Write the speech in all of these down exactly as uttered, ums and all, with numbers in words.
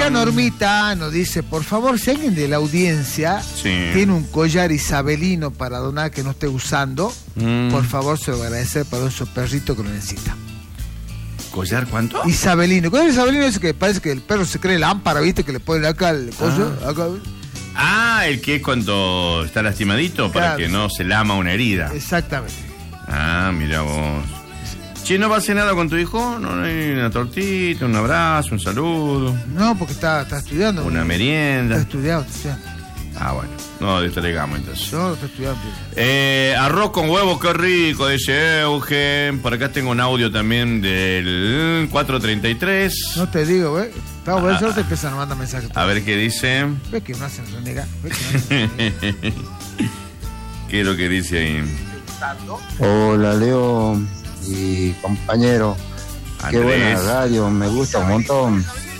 Acá Normita nos dice, por favor, si alguien de la audiencia sí. tiene un collar isabelino para donar que no esté usando, mm. por favor, se lo voy a agradecer para un perrito que lo necesita. ¿Collar cuánto? Isabelino. ¿Collar isabelino es que parece que el perro se cree lámpara, viste? Que le ponen acá el coso. Ah, acá. ah el que es cuando está lastimadito, claro, para que no se lama una herida. Exactamente. Ah, mira vos. Che, ¿no va a hacer nada con tu hijo? ¿No hay una tortita, un abrazo, un saludo? No, porque está, está estudiando. ¿Una merienda? Está estudiando, está estudiando. Ah, bueno. No, destregamos entonces. No, está estudiando. Eh, arroz con huevo, qué rico, dice Eugen. Por acá tengo un audio también del cuatro treinta y tres. No te digo, ¿ves? Estamos por eso te empiezan a mandar mensajes. A ver qué dice. ¿Ves que no hacen renega? ¿Ves que no hacen renega? ¿Qué es lo que dice ahí? Hola, Leo y compañero. Andrés. Qué buena radio, me gusta un montón.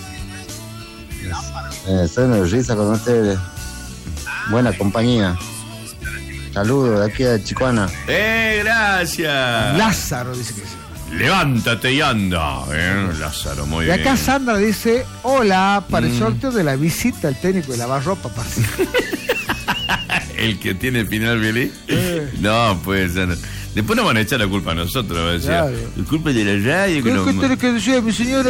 Eh, estoy de risa con ustedes. Buena compañía. Saludos de aquí a Chicuana. ¡Eh, gracias! Lázaro dice que sí. Levántate y anda. Eh, Lázaro, muy bien. Y acá bien. Sandra dice, hola, para mm. el sorteo de la visita al técnico de lavarropa. ¿El que tiene el final Billy? Eh. No, pues después nos van a echar la culpa a nosotros. Claro. La culpa es de la radio. ¿Qué no... tenés que decir a mi señora?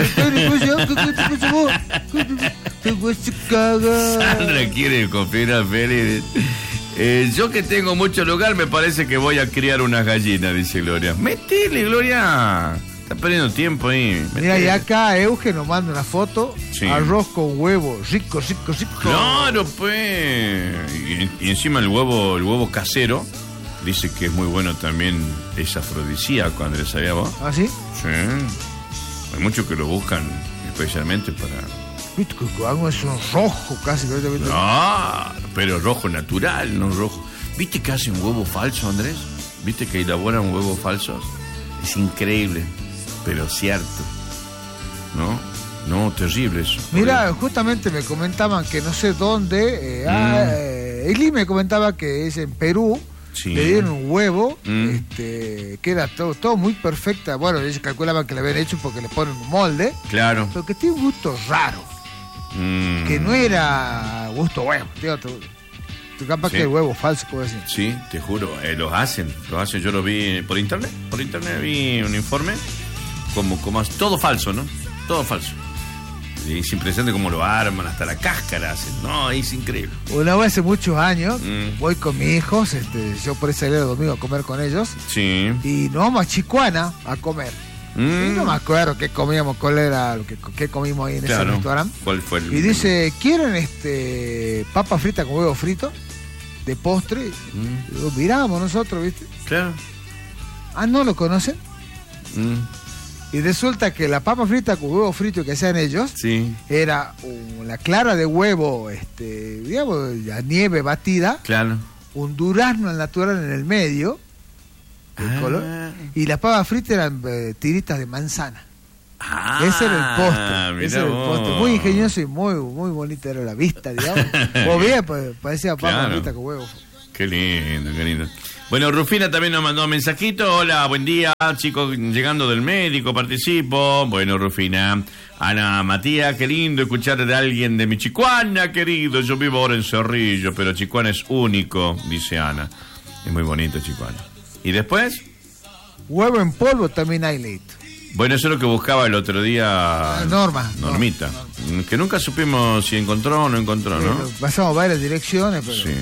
Sandra quiere confiar a Félix. Eh, yo que tengo mucho lugar, me parece que voy a criar unas gallinas, dice Gloria. Metele, Gloria. Está perdiendo tiempo ahí. Metele. Mira, y acá Eugen nos manda una foto. Sí. Arroz con huevo, rico, rico, rico. Claro, pues. Y, y encima el huevo, el huevo casero. Dice que es muy bueno también, es afrodisíaco, Andrés, ¿sabías vos? ¿Ah, sí? Sí. Hay muchos que lo buscan especialmente para... Viste que algo es un rojo casi. No, pero rojo natural, no rojo. ¿Viste que hacen huevo falso, Andrés? ¿Viste que elaboran huevos falsos? Es increíble, pero cierto. ¿No? No, terrible eso. Mira, justamente me comentaban que no sé dónde... Eh, mm. ah, eh, Eli me comentaba que es en Perú... Sí. Le dieron un huevo, mm. este, que era todo, todo muy perfecta. Bueno, ellos calculaban que le habían hecho porque le ponen un molde. Claro. Pero que tiene un gusto raro. Mm. Que no era gusto huevo. Tío, tú, tú capaz sí. que el huevo falso, puedo decir. Sí, te juro, eh, los hacen, los hacen. Yo lo vi por internet. Por internet vi un informe. Como, como todo falso, ¿no? Todo falso. Es impresionante cómo lo arman, hasta la cáscara hacen. No, es increíble. Una vez hace muchos años, mm. voy con mis hijos, este, yo por ese día de domingo a comer con ellos. Sí. Y nos vamos a Chicuana a comer. Mm. Y no me acuerdo qué comíamos, cuál era lo que qué comimos ahí en claro. ese restaurante. ¿Cuál fue el Y dice, ¿quieren este papa frita con huevo frito? De postre. Mm. Lo miramos nosotros, ¿viste? Claro. Ah, ¿no lo conocen? Mm. Y resulta que la papa frita con huevo frito que hacían ellos sí. era una clara de huevo, este, digamos, la nieve batida, claro. un durazno al natural en el medio, el ah. color, y las papas fritas eran eh, tiritas de manzana. Ah, ese era el postre, ese era el postre. Muy ingenioso y muy, muy bonita era la vista, digamos. O bien, pues, parecía papa claro. frita con huevo. Qué lindo, qué lindo. Bueno, Rufina también nos mandó un mensajito. Hola, buen día, chicos, llegando del médico, participo. Bueno, Rufina. Ana Matías, qué lindo escuchar de alguien de mi Chicuana, querido. Yo vivo ahora en Cerrillo, pero Chicuana es único, dice Ana. Es muy bonito Chicuana. ¿Y después? Huevo en polvo también hay, leído. Bueno, eso es lo que buscaba el otro día Norma. Normita. Norma. Que nunca supimos si encontró o no encontró, ¿no? Pero pasamos varias direcciones, pero... Sí.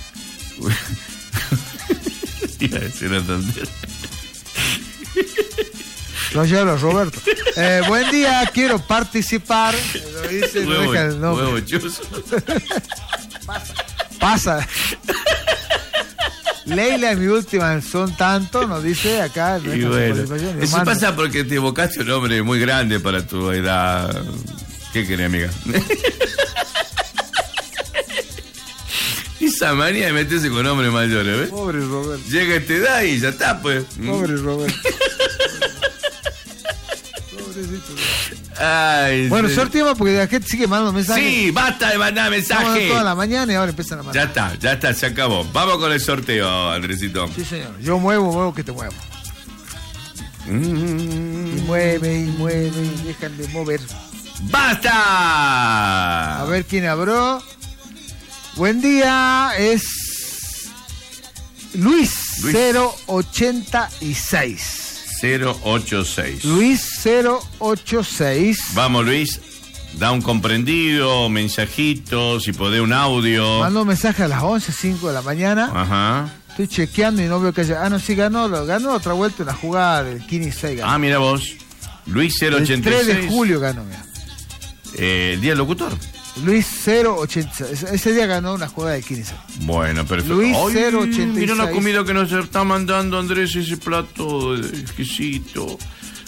Iba a decir una tontería. Roger Roberto. Eh, buen día, quiero participar. Lo dice, huevo, no deja el nombre. Huevo chuzo. Pasa. Pasa. Leila y mi última son tanto, nos dice acá. Y bueno, eso mando. Pasa porque te evocaste un hombre muy grande para tu edad. ¿Qué querés, amiga? Esa manía de meterse con hombres mayores, ¿ves? Pobre Roberto. Llega a esta edad y ya está, pues. Pobre Roberto. Pobrecito. Ay, bueno, sí. sorteamos porque la gente sigue mandando mensajes. Sí, basta de mandar mensajes. Toda la mañana y ahora empiezan a mandar. Ya está, ya está, se acabó. Vamos con el sorteo, Andresito. Sí, señor. Yo muevo, muevo que te muevo. Mm. Y mueve, y mueve, y dejan de mover. ¡Basta! A ver quién abrió. Buen día, es Luis, Luis. cero ochenta y seis. cero ochenta y seis. Luis cero ochenta y seis. Vamos, Luis. Da un comprendido, mensajito, si podés un audio. Mando un mensaje a las once cinco de la mañana. Ajá. Estoy chequeando y no veo que haya... Ah, no, sí ganó, ganó otra vuelta en la jugada del Kini seis. Ganó. Ah, mira vos. Luis cero ochenta y seis. El tres de julio ganó, mira. Eh, el día del locutor. Luis cero ochenta y seis. Ese día ganó una jugada de Kini seis. Bueno, perfecto. Luis cero ochenta y seis. Mira la comida que nos está mandando Andrés, ese plato exquisito.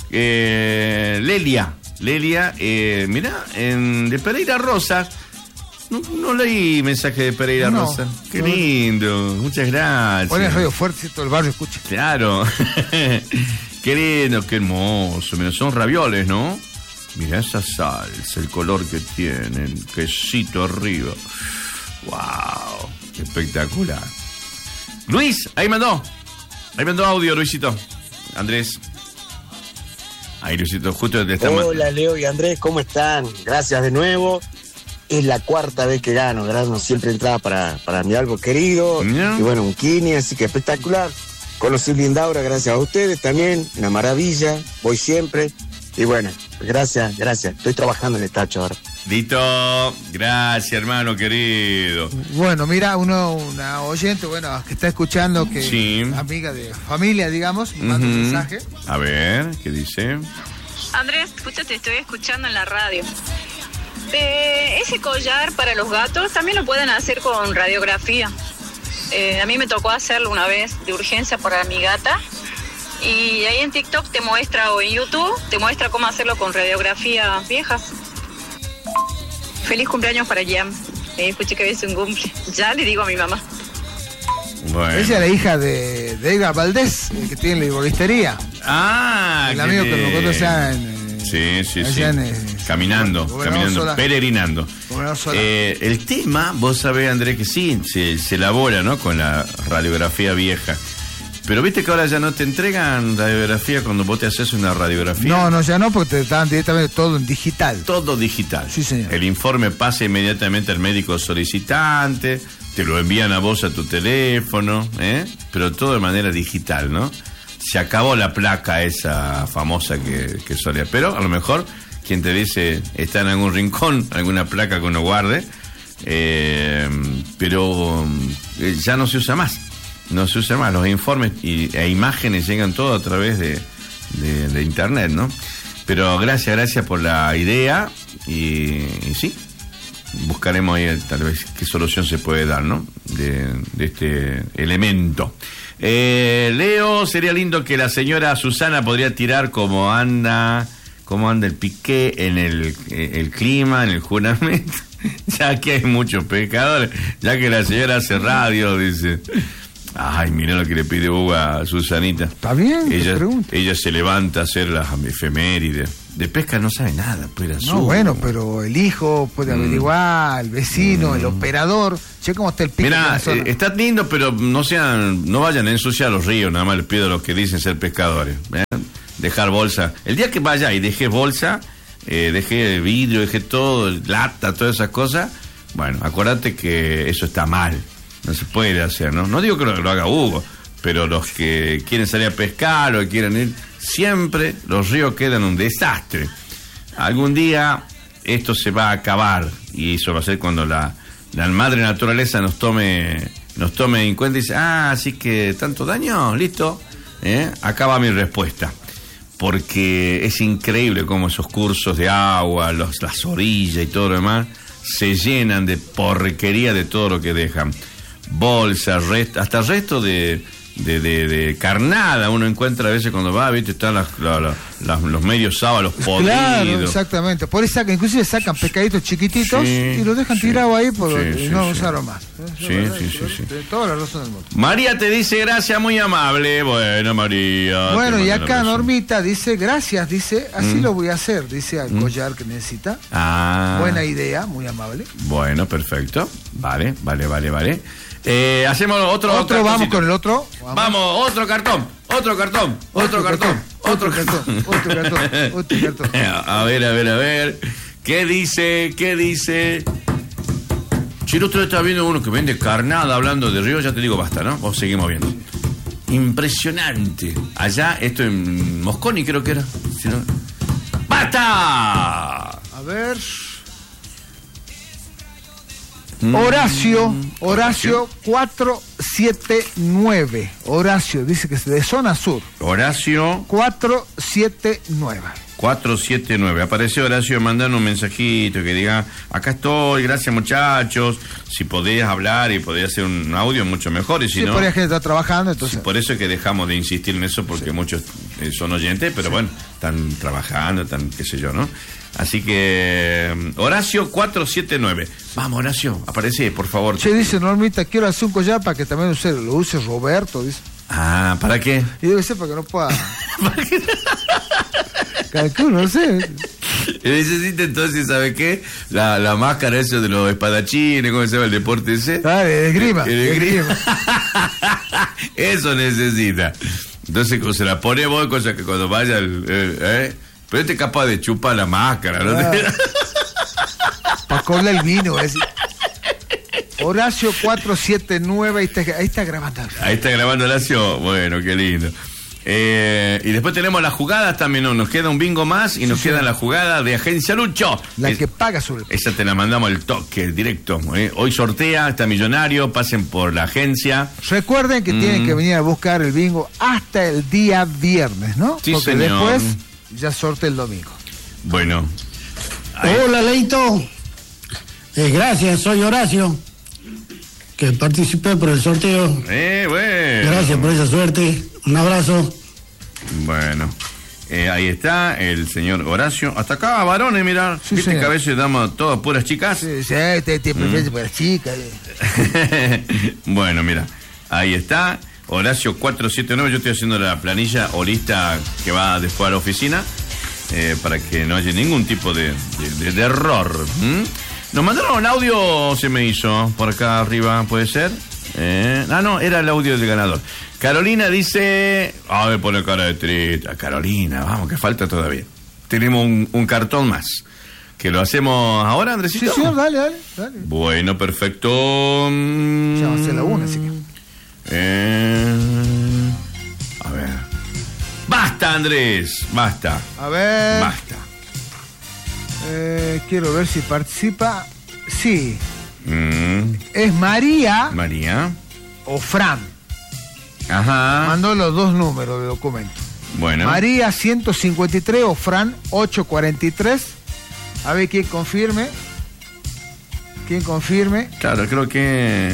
Eh, Lelia. Lelia, eh, mira, en, de Pereira Rosas. No, no leí mensaje de Pereira no, Rosa. Qué no, lindo, muchas gracias. Pon el radio fuerte, todo el barrio escucha. Claro. Qué lindo, qué hermoso. Mira, son ravioles, ¿no? Mira esa salsa, el color que tienen, quesito arriba. Wow, espectacular. Luis, ahí mandó. Ahí mandó audio, Luisito. Andrés. Ahí, Luisito, justo te está mandando. Hola, Leo y Andrés, ¿cómo están? Gracias de nuevo. Es la cuarta vez que gano, gano siempre entrada para, para mi algo querido. Yeah. Y bueno, un Kini, así que espectacular. Conocí Lindaura gracias a ustedes también, una maravilla, voy siempre. Y bueno, gracias, gracias. Estoy trabajando en el tacho ahora. Dito, gracias, hermano querido. Bueno, mira, uno, una oyente, bueno, que está escuchando, que sí. Amiga de familia, digamos, me manda uh-huh. un mensaje. A ver, ¿qué dice? Andrés, escucha, te estoy escuchando en la radio. Eh, ese collar para los gatos también lo pueden hacer con radiografía. Eh, a mí me tocó hacerlo una vez de urgencia para mi gata. Y ahí en TikTok te muestra, o en YouTube, te muestra cómo hacerlo con radiografía viejas. Feliz cumpleaños para Jan. Eh, escuché que es un cumple. Ya le digo a mi mamá. Bueno. Ella es la hija de, de Edgar Valdés, que tiene la herboristería. Ah, el amigo que me contó allá en... Sí, sí, sí. En, eh, caminando, caminando, sola. peregrinando. Eh, el tema, vos sabés, Andrés, que sí, se, se elabora, ¿no? Con la radiografía vieja. Pero viste que ahora ya no te entregan radiografía cuando vos te haces una radiografía. No, no, ya no, porque te dan directamente todo en digital. Todo digital. Sí, señor. El informe pasa inmediatamente al médico solicitante, te lo envían a vos a tu teléfono, ¿eh? Pero todo de manera digital, ¿no? Se acabó la placa esa famosa que, que solía. Pero a lo mejor quien te dice está en algún rincón, alguna placa que uno guarde, eh, pero eh, ya no se usa más. No se usa más. Los informes y, e imágenes llegan todo a través de, de, de internet, ¿no? Pero gracias, gracias por la idea y, y sí, buscaremos ahí tal vez qué solución se puede dar, ¿no? De, de este elemento. Eh, Leo, sería lindo que la señora Susana podría tirar cómo anda, cómo anda el piqué en el, el clima, en el juramento, ya que hay muchos pescadores, ya que la señora hace radio, dice. Ay, mira lo que le pide Hugo a Susanita. Está bien, ella, ella se levanta a hacer las efemérides. De pesca no sabe nada, pues. No, bueno, pero el hijo puede mm. averiguar, el vecino, mm. el operador. Che, cómo está el pico. Mira, eh, está lindo, pero no sean, no vayan a ensuciar los ríos, nada más les pido a los que dicen ser pescadores. ¿eh? Dejar bolsa. El día que vaya y deje bolsa, eh, dejé vidrio, dejé todo, lata, todas esas cosas, bueno, acuérdate que eso está mal. No se puede hacer, ¿no? No digo que lo, lo haga Hugo, pero los que quieren salir a pescar o quieren ir, siempre los ríos quedan un desastre. Algún día esto se va a acabar y eso va a ser cuando la, la madre naturaleza nos tome nos tome en cuenta y dice, ah, así que tanto daño, listo, ¿eh? Acaba mi respuesta. Porque es increíble cómo esos cursos de agua, los, las orillas y todo lo demás, se llenan de porquería de todo lo que dejan. Bolsas, rest, hasta resto de, de, de, de carnada uno encuentra a veces cuando va, viste, están las, las, las, los medios sábalos podridos. Claro, exactamente. Por eso sacan, inclusive sacan pescaditos chiquititos sí, y los dejan sí, tirados ahí por sí, y no sí, usaron sí. más. Sí, verdad, sí, sí, sí. De toda la razón del mundo. María te dice gracias, muy amable. Bueno, María. Bueno, y acá Normita dice gracias, dice, así mm. lo voy a hacer, dice al mm. collar que necesita. Ah. Buena idea, muy amable. Bueno, perfecto. Vale, vale, vale, vale. Eh, hacemos otro otro vamos con el otro vamos. vamos otro cartón otro cartón otro, otro cartón, cartón otro cartón otro cartón otro cartón a ver a ver a ver ¿Qué dice? ¿Qué dice? Si el otro día estaba viendo uno que vende carnada hablando de Río, ya te digo basta, ¿no? O seguimos viendo. Impresionante. Allá, esto en Mosconi creo que era. ¿Sí, no? ¡Basta! A ver. Horacio, Horacio cuatro siete nueve. Horacio, dice que es de zona sur. Horacio cuatro siete nueve. cuatro siete nueve. Aparece Horacio mandando un mensajito que diga, acá estoy, gracias muchachos. Si podías hablar y podías hacer un audio, mucho mejor. Y si sí, no, por ahí gente está trabajando, entonces. Sí, por eso es que dejamos de insistir en eso, porque sí. muchos eh, son oyentes, pero sí. bueno, están trabajando, están, qué sé yo, ¿no? Así que, Horacio cuatro siete nueve. Vamos, Horacio, aparece, por favor. Che, dice Normita, quiero hacer un collar para que también use, lo use Roberto, dice. Ah, ¿para qué? Y debe ser para que no pueda... Calculo, no sé. Necesita entonces, ¿sabe qué? La, la máscara esa de los espadachines, ¿cómo se llama el deporte ese? Ah, de esgrima. El, el esgrima. Eso necesita. Entonces se la pone vos, cosa que cuando vaya el... el ¿eh? Pero este es capaz de chupar la máscara, ¿no? Ah, para colar el vino, es... Horacio cuatro siete nueve, ahí está, ahí está grabando. Ahí está grabando Horacio, bueno, qué lindo. Eh, y después tenemos las jugadas también, ¿no? Nos queda un bingo más y sí, nos sí. queda la jugada de Agencia Lucho. La es, que paga sobre el... Esa te la mandamos el toque, directo. ¿eh? Hoy sortea, está millonario, pasen por la agencia. Recuerden que mm. tienen que venir a buscar el bingo hasta el día viernes, ¿no? Sí, porque señor. Después ya sortea el domingo. Bueno. Ahí. Hola, Leito. Eh, gracias, soy Horacio, que participé por el sorteo. Eh, bueno. Gracias por esa suerte. Un abrazo. Bueno, eh, ahí está el señor Horacio. Hasta acá, varones, mirá. Sí, ¿viste señor. que a veces damos todas puras chicas? Sí, sí, te, te prefiero mm. puras chicas. Bueno, mira, ahí está. Horacio cuatro siete nueve. Yo estoy haciendo la planilla o lista que va después a la oficina eh, para que no haya ningún tipo de, de, de, de error. ¿Mm? Nos mandaron un audio, se me hizo por acá arriba, ¿puede ser? Eh, ah, no, era el audio del ganador. Carolina dice... A ver, pone cara de triste. Carolina, vamos, que falta todavía. Tenemos un, un cartón más. ¿Que lo hacemos ahora, Andresito? Sí, sí, dale, dale, dale. Bueno, perfecto. Ya va a ser la una, así que... Eh, a ver. Basta, Andrés, basta. A ver. Basta. Eh, quiero ver si participa. Sí. Mm. Es María. María. O Fran. Ajá. Mandó los dos números de documento. Bueno. María ciento cincuenta y tres o Fran ochocientos cuarenta y tres. A ver quién confirme. ¿Quién confirme? Claro, creo que...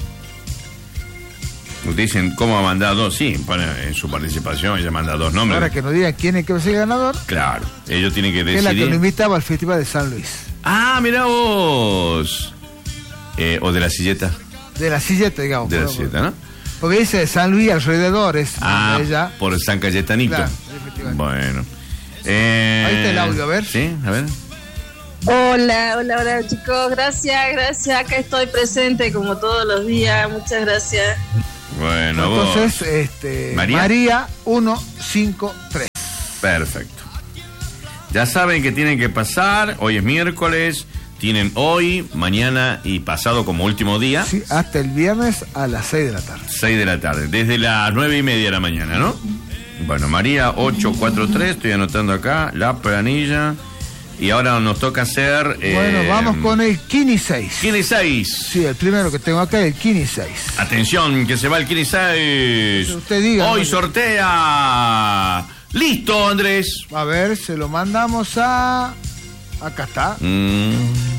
Dicen cómo ha mandado, sí, pone en su participación, ella manda dos nombres. Ahora que nos digan quién es que va a ser el ganador. Claro, ellos tienen que decidir. Es la que lo invitaba al Festival de San Luis. Ah, mirá vos. Eh, o de la silleta. De la silleta, digamos. De la silleta, ¿no? Porque dice San Luis alrededores. Ah, ella. Por San Cayetanito. Claro, bueno. Eh, Ahí está el audio, a ver. Sí, a ver. Hola, hola, hola chicos, gracias, gracias, acá estoy presente como todos los días, muchas gracias. Bueno, entonces, vos. este, María, María ciento cincuenta y tres. Perfecto. Ya saben que tienen que pasar, hoy es miércoles, tienen hoy, mañana y pasado como último día. Sí, hasta el viernes a las seis de la tarde. seis de la tarde, desde las nueve y media de la mañana, ¿no? Bueno, María ochocientos cuarenta y tres, estoy anotando acá la planilla. Y ahora nos toca hacer... Bueno, eh, vamos con el Kini seis. Kini seis. Sí, el primero que tengo acá es el Kini seis. Atención, que se va el Kini seis. Usted diga. Hoy sortea. Listo, Andrés. A ver, se lo mandamos a... Acá está. Mm.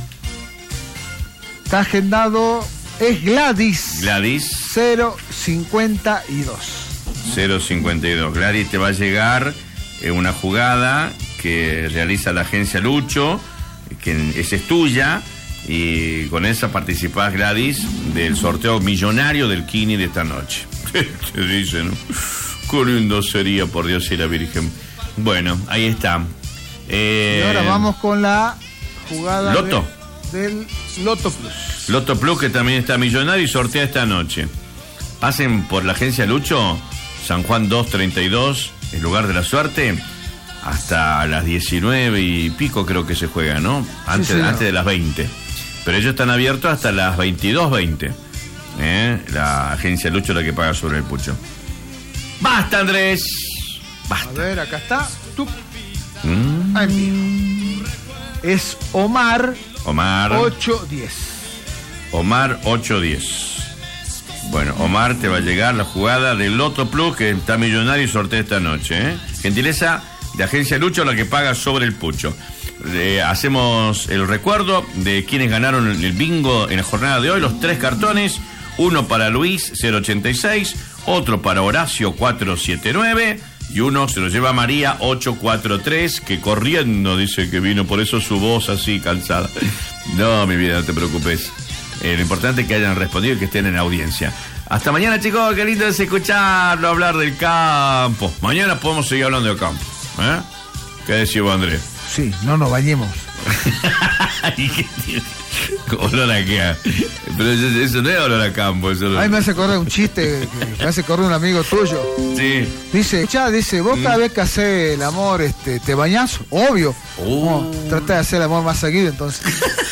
Está agendado... Es Gladys. Gladys. cero cincuenta y dos. cero cincuenta y dos. Gladys, te va a llegar eh, una jugada... que realiza la agencia Lucho, que esa es tuya, y con esa participás, Gladys, del sorteo millonario del Kini de esta noche. Te dicen, ¿no? Qué lindo sería, por Dios y la Virgen. Bueno, ahí está. Eh, y ahora vamos con la jugada Loto. De, del Loto Plus. Loto Plus, que también está millonario y sortea esta noche. Pasen por la agencia Lucho, San Juan doscientos treinta y dos, el lugar de la suerte. hasta las diecinueve y pico creo que se juega, ¿no? Antes, sí, antes de las veinte. Pero ellos están abiertos hasta las veintidós veinte. ¿Eh? La agencia Lucho la que paga sobre el pucho. ¡Basta, Andrés! ¡Basta! A ver, acá está. Tú. Mm. Ay, mío. Es Omar. Omar. ocho diez. Omar ocho diez. Bueno, Omar, te va a llegar la jugada del Loto Plus, que está millonario y sortea esta noche, ¿eh? Gentileza de Agencia Lucho, la que paga sobre el pucho. Eh, hacemos el recuerdo de quienes ganaron el bingo en la jornada de hoy, los tres cartones, uno para Luis, cero ochenta y seis, otro para Horacio, cuatrocientos setenta y nueve, y uno se lo lleva María, ochocientos cuarenta y tres, que corriendo dice que vino, por eso su voz así cansada. No, mi vida, no te preocupes. Eh, lo importante es que hayan respondido y que estén en audiencia. Hasta mañana, chicos, qué lindo es escucharlo hablar del campo. Mañana podemos seguir hablando del campo, ¿eh? ¿Qué decís vos, Andrés? Sí, no nos bañemos. Olor a qué. Pero eso, eso no es olor a campo. Eso Ay, me hace acordar un chiste que me hace acordar un amigo tuyo. Sí. Dice, ya, dice, vos cada vez que haces el amor, este, ¿te bañás? Obvio. Oh. No, trata de hacer el amor más seguido, entonces.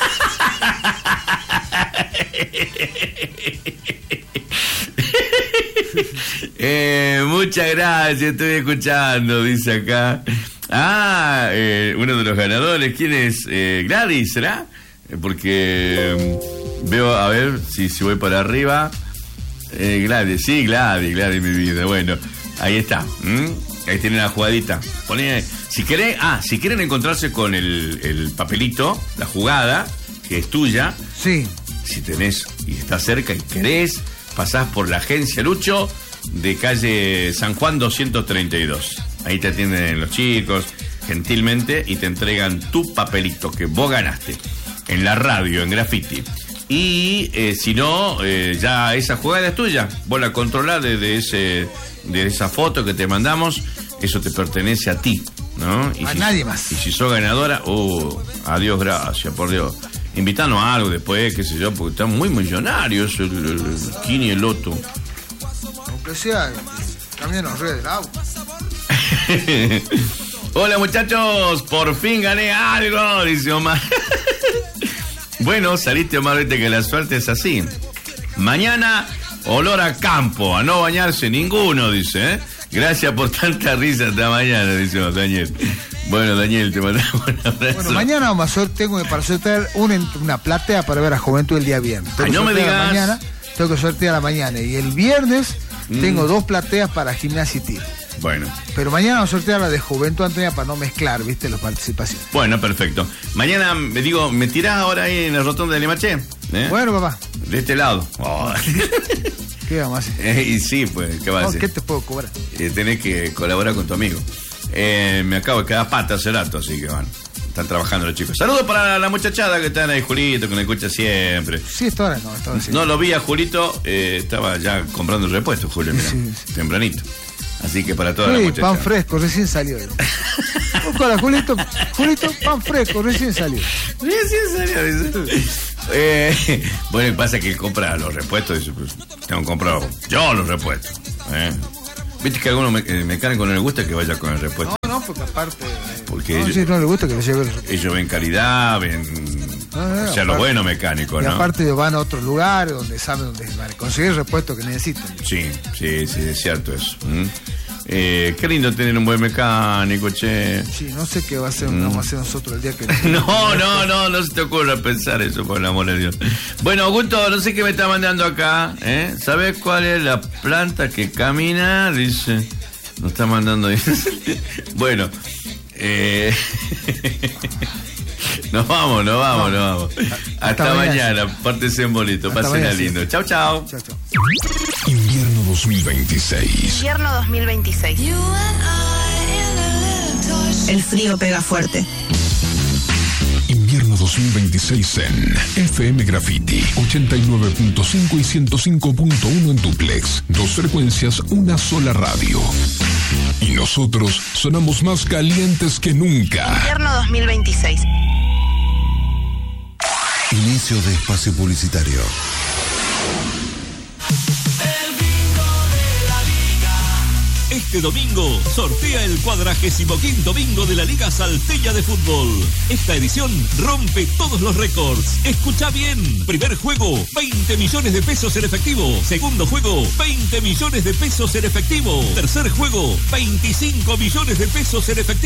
eh, muchas gracias, estoy escuchando, dice acá. Ah, eh, uno de los ganadores, ¿quién es? Eh, Gladys, ¿será? Porque eh, veo, a ver si, si voy para arriba. Eh, Gladys, sí, Gladys, Gladys, mi vida. Bueno, ahí está. ¿Mm? Ahí tienen la jugadita. Poné, si querés, ah, si quieren encontrarse con el, el papelito, la jugada, que es tuya. Sí. Si tenés y estás cerca y querés, pasás por la agencia Lucho de calle San Juan doscientos treinta y dos. Ahí te atienden los chicos gentilmente y te entregan tu papelito que vos ganaste en la radio, en Graffiti. Y eh, si no, eh, ya esa jugada es tuya. Vos la controlás desde ese, de esa foto que te mandamos. Eso te pertenece a ti, ¿no? Y a si, nadie más. Y si sos ganadora, oh, adiós, gracias, por Dios. Invítanos a algo después, qué sé yo, porque están muy millonarios el, el, el Kini y el Loto. Aunque sea, también nos red del agua. Hola, muchachos, por fin gané algo, dice Omar. Bueno, saliste, Omar, viste que la suerte es así. Mañana, olor a campo, a no bañarse ninguno, dice, ¿eh? Gracias por tanta risa hasta mañana, dice Daniel. Bueno, Daniel, te mandamos un abrazo. Bueno, mañana vamos a sortear, tengo para sortear una, una platea para ver a Juventud el día viernes. Tengo Ay, no me digas. Mañana, tengo que sortear a la mañana. Y el viernes mm. tengo dos plateas para gimnasia y tiro. Bueno. Pero mañana vamos a sortear la de Juventud Antonia para no mezclar, viste, las participaciones. Bueno, perfecto. Mañana, me digo, ¿me tirás ahora ahí en el rotonda de Limaché? ¿Eh? Bueno, papá. De este lado. Oh. ¿Qué vamos a hacer? Eh, y sí, pues, ¿qué vas no, a hacer? ¿Qué te puedo cobrar? Eh, tenés que colaborar con tu amigo. Eh, me acabo de quedar pata hace rato, así que bueno, están trabajando los chicos. Saludos para la muchachada que están ahí, Julito, que me escucha siempre. Sí, esta hora no, esta hora sí. No lo vi a Julito, eh, estaba ya comprando el repuesto, Julio, mira, sí, sí. tempranito. Así que para toda sí, la muchachada. Pan fresco, recién salió. Hola, Julito, Julito, pan fresco, recién salió. Recién salió, dice. Eh, bueno, pasa que él compra los repuestos, dice, pues, tengo que comprar yo los repuestos. Eh. Viste que a algunos me, eh, mecánicos no les gusta que vaya con el repuesto. No, no, porque aparte. Porque no, ellos, sí, no les gusta que le lleve el repuesto. Ellos ven calidad, ven. No, no, no, o sea, aparte, los buenos mecánicos, ¿no? Y aparte van a otro lugar donde saben dónde van a conseguir el repuesto que necesitan. Sí, sí, sí, es cierto eso. ¿Mm? Eh, qué lindo tener un buen mecánico, che. Sí, no sé qué va a hacer, mm. vamos a hacer nosotros el día que... no, no, no, no se te ocurra pensar eso, por el amor de Dios. Bueno, Augusto, no sé qué me está mandando acá, ¿eh? ¿Sabes cuál es la planta que camina? Dice, nos está mandando... bueno, eh... nos vamos, nos vamos, nos vamos. Hasta, Hasta mañana, mañana. Pártese en bolito, pásenla lindo. Chau, chau. Chau, chau. Invierno dos mil veintiséis. Invierno dos mil veintiséis. El frío pega fuerte. Invierno dos mil veintiséis en F M Graffiti ochenta y nueve punto cinco y ciento cinco punto uno en duplex. Dos frecuencias, una sola radio. Y nosotros sonamos más calientes que nunca. Invierno dos mil veintiséis. Inicio de espacio publicitario. Este domingo sortea el cuadragésimo quinto bingo de la Liga Salteña de Fútbol. Esta edición rompe todos los récords. Escucha bien. Primer juego, veinte millones de pesos en efectivo. Segundo juego, veinte millones de pesos en efectivo. Tercer juego, veinticinco millones de pesos en efectivo.